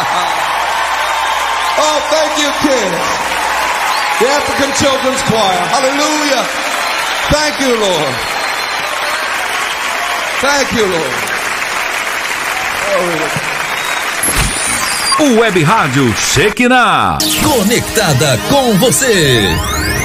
Oh, thank you, kids. The African Children's Choir. Hallelujah. Thank you, Lord. Thank you, Lord. O Web Rádio Shekinah. Conectada com você.